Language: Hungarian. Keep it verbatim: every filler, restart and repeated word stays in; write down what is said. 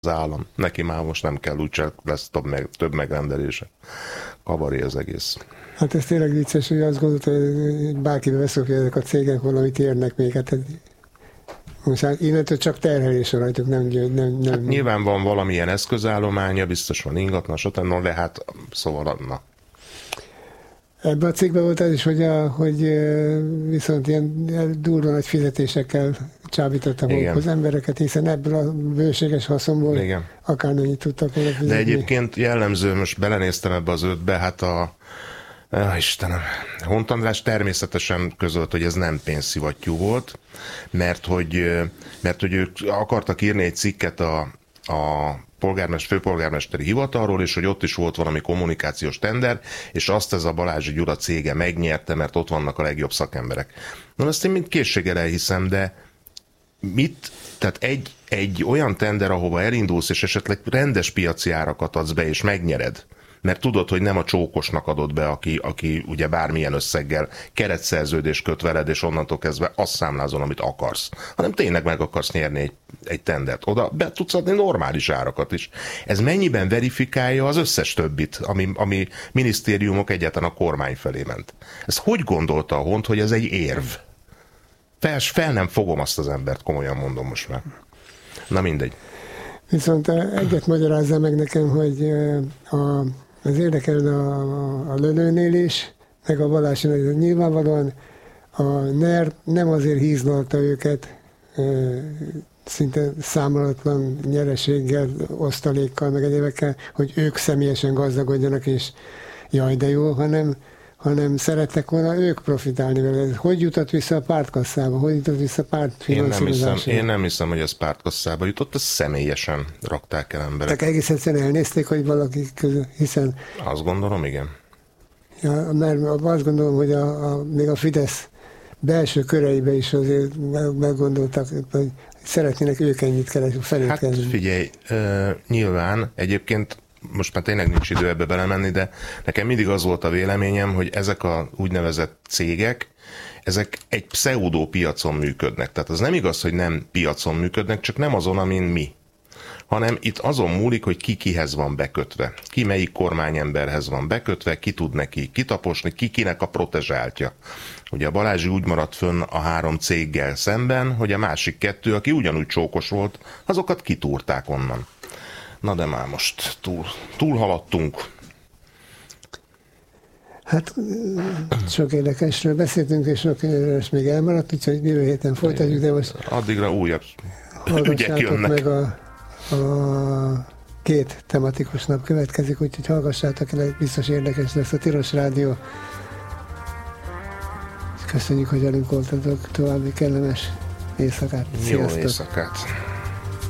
az állam. Neki már most nem kell, úgyse lesz több, meg, több megrendelése. Kabaré az egész. Hát ez tényleg vicces, hogy azt gondolta, hogy bárkibe veszok, hogy ezek a cégek valamit érnek még. Hát most hát innentől csak terhelés rajtuk, nem... nem, nem. Hát nyilván van valamilyen eszközállománya, biztos van ingatlan, stb. No, de hát szóval na. Ebben a cégben volt az is, hogy, a, hogy viszont ilyen durva nagy fizetésekkel csábítottak az embereket, hiszen ebből a bőséges haszonból igen. Akármennyit tudtak volna fizetni. De egyébként jellemző, most belenéztem ebbe az ötbe, hát a Ah, Istenem, Hont András természetesen közölt, hogy ez nem pénzszivattyú volt, mert hogy, mert hogy ők akartak írni egy cikket a, a polgármester, főpolgármesteri hivatalról, és hogy ott is volt valami kommunikációs tender, és azt ez a Balázsi Gyula cége megnyerte, mert ott vannak a legjobb szakemberek. Na, ezt én mind készséggel elhiszem, de mit, tehát egy, egy olyan tender, ahova elindulsz, és esetleg rendes piaci árakat adsz be, és megnyered, mert tudod, hogy nem a csókosnak adod be, aki, aki ugye bármilyen összeggel keretszerződést köt veled, és onnantól kezdve azt számlázol, amit akarsz, hanem tényleg meg akarsz nyerni egy, egy tendert. Oda be tudsz adni normális árakat is. Ez mennyiben verifikálja az összes többit, ami, ami minisztériumok egyáltalán a kormány felé ment? Ezt hogy gondolta a Hont, hogy ez egy érv? Fel, fel nem fogom azt az embert, komolyan mondom most már. Na mindegy. Viszont egyet magyarázza meg nekem, hogy a az érdekel a, a lölőnél is, meg a Balásinál is nyilvánvalóan a NER nem azért hízlalta őket e, szinte számolatlan nyereséggel, osztalékkal, meg egyébekkel, hogy ők személyesen gazdagodjanak, és jaj, de jó, hanem, hanem szerettek volna ők profitálni vele. Hogy jutott vissza a pártkasszába? Hogy jutott vissza a pártfinanszírozásba? Én, én nem hiszem, hogy ez pártkasszába jutott, ezt személyesen rakták el emberek. Tehát egész egyszerűen elnézték, hogy valaki közül, hiszen... Azt gondolom, igen. Ja, mert azt gondolom, hogy a, a, még a Fidesz belső köreibe is azért meggondoltak, hogy szeretnének ők ennyit keresni, felépkezni. Hát figyelj, uh, nyilván egyébként most már tényleg nincs idő ebbe belemenni, de nekem mindig az volt a véleményem, hogy ezek a úgynevezett cégek, ezek egy pseudo piacon működnek. Tehát az nem igaz, hogy nem piacon működnek, csak nem azon, amin mi. Hanem itt azon múlik, hogy ki kihez van bekötve. Ki melyik kormányemberhez van bekötve, ki tud neki kitaposni, ki kinek a protezsáltja. Ugye a Balázsi úgy maradt fönn a három céggel szemben, hogy a másik kettő, aki ugyanúgy csókos volt, azokat kitúrták onnan. Na de már most túl, túl haladtunk. Hát sok érdekesről beszéltünk, és sok érdekes még elmaradt, úgyhogy jövő héten folytatjuk, de most... Addigra újabb ügyek jönnek. Meg a, a két tematikus nap következik, úgyhogy hallgassátok el, biztos érdekes lesz a Tilos Rádió. Köszönjük, hogy velünk voltatok, további kellemes éjszakát. Jó éjszakát.